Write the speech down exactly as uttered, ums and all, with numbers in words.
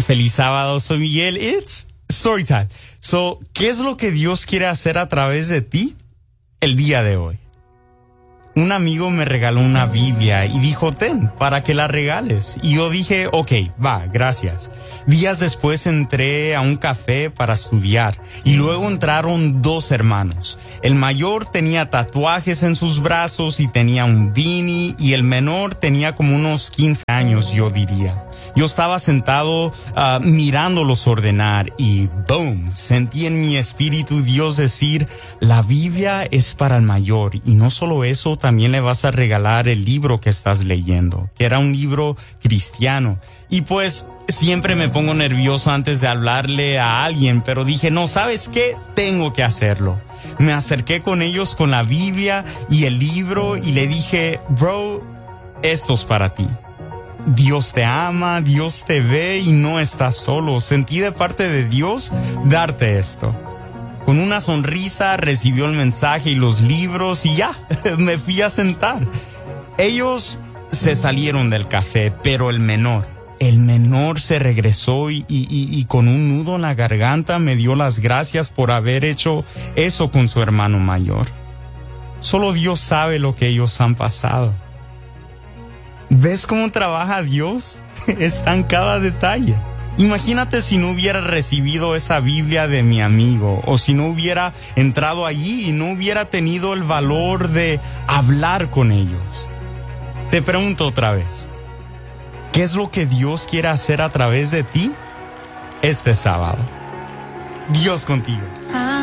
Feliz sábado, soy Miguel. It's Storytime. So, ¿qué es lo que Dios quiere hacer a través de ti el día de hoy? Un amigo me regaló una Biblia y dijo, ten, para que la regales. Y yo dije, ok, va, gracias. Días después entré a un café para estudiar y luego entraron dos hermanos. El mayor tenía tatuajes en sus brazos y tenía un beanie, y el menor tenía como unos quince años, yo diría. Yo estaba sentado uh, mirándolos ordenar y boom, sentí en mi espíritu Dios decir, la Biblia es para el mayor, y no solo eso, también le vas a regalar el libro que estás leyendo, que era un libro cristiano. Y pues siempre me pongo nervioso antes de hablarle a alguien, pero dije, no, ¿sabes qué? Tengo que hacerlo. Me acerqué con ellos con la Biblia y el libro y le dije, bro, esto es para ti. Dios te ama, Dios te ve y no estás solo. Sentí de parte de Dios darte esto. Con una sonrisa recibió el mensaje y los libros y ya, me fui a sentar. Ellos se salieron del café, pero el menor, el menor se regresó y, y, y con un nudo en la garganta me dio las gracias por haber hecho eso con su hermano mayor. Solo Dios sabe lo que ellos han pasado. ¿Ves cómo trabaja Dios? Está en cada detalle. Imagínate si no hubiera recibido esa Biblia de mi amigo, o si no hubiera entrado allí y no hubiera tenido el valor de hablar con ellos. Te pregunto otra vez, ¿qué es lo que Dios quiere hacer a través de ti este sábado? Dios contigo.